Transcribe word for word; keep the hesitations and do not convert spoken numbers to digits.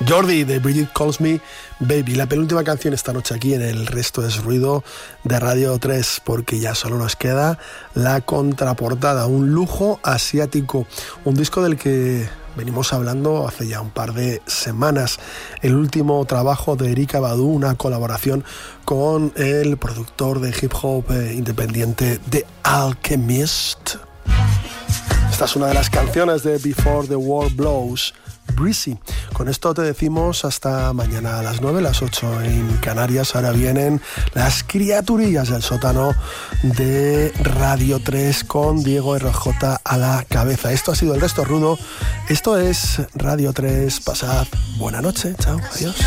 Jordi de Bridget Calls Me Baby, la penúltima canción esta noche aquí en El Resto es Ruido de Radio tres, porque ya solo nos queda la contraportada, un lujo asiático, un disco del que venimos hablando hace ya un par de semanas, el último trabajo de Erykah Badu, una colaboración con el productor de hip hop eh, independiente The Alchemist. Esta es una de las canciones de Before the War Blows, Breezy. Con esto te decimos hasta mañana a las nueve, las ocho en Canarias. Ahora vienen las criaturillas del sótano de Radio tres con Diego R J a la cabeza. Esto ha sido El Resto Rudo. Esto es Radio tres. Pasad buena noche. Chao. Adiós.